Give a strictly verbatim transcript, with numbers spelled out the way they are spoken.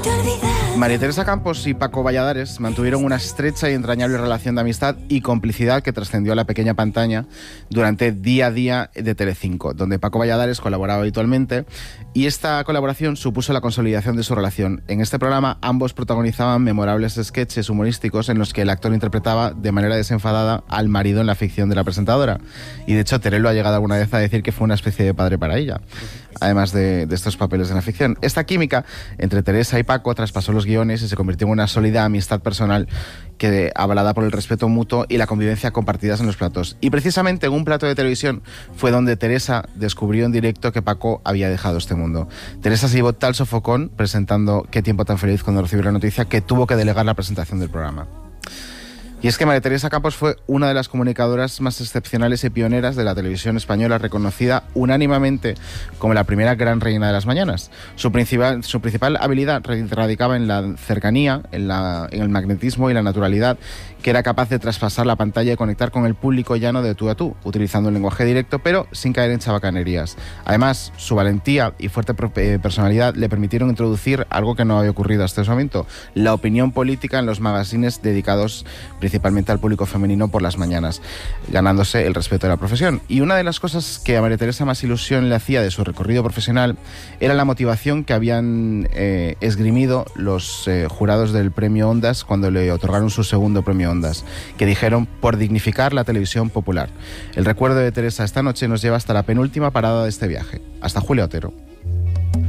te olvidar. María Teresa Campos y Paco Valladares mantuvieron una estrecha y entrañable relación de amistad y complicidad que trascendió a la pequeña pantalla durante Día a Día de Telecinco, donde Paco Valladares colaboraba habitualmente, y esta colaboración supuso la consolidación de su relación. En este programa ambos protagonizaban memorables sketches humorísticos en los que el actor interpretaba de manera desenfadada al marido en la ficción de la presentadora, y de hecho Terelo ha llegado alguna vez a decir que fue una especie de padre para ella, además de, de estos papeles en la ficción. Esta química entre Teresa y Paco traspasó los guiones y se convirtió en una sólida amistad personal que avalada por el respeto mutuo y la convivencia compartidas en los platos. Y precisamente en un plato de televisión fue donde Teresa descubrió en directo que Paco había dejado este mundo. Teresa se llevó tal sofocón presentando Qué tiempo tan feliz cuando recibió la noticia que tuvo que delegar la presentación del programa. Y es que María Teresa Campos fue una de las comunicadoras más excepcionales y pioneras de la televisión española, reconocida unánimemente como la primera gran reina de las mañanas. Su principal, su principal habilidad radicaba en la cercanía, en, la, en el magnetismo y la naturalidad, que era capaz de traspasar la pantalla y conectar con el público llano de tú a tú, utilizando un lenguaje directo, pero sin caer en chabacanerías. Además, su valentía y fuerte personalidad le permitieron introducir algo que no había ocurrido hasta ese momento: la opinión política en los magazines dedicados principalmente al público femenino por las mañanas, ganándose el respeto de la profesión. Y una de las cosas que a María Teresa más ilusión le hacía de su recorrido profesional era la motivación que habían eh, esgrimido los eh, jurados del Premio Ondas cuando le otorgaron su segundo Premio Ondas, que dijeron: por dignificar la televisión popular. El recuerdo de Teresa esta noche nos lleva hasta la penúltima parada de este viaje, hasta Julia Otero.